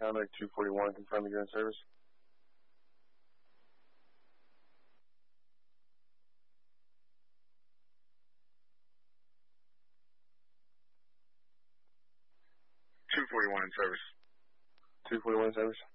contact 241, confirming you're in service. Two 41 in service. 241 in service.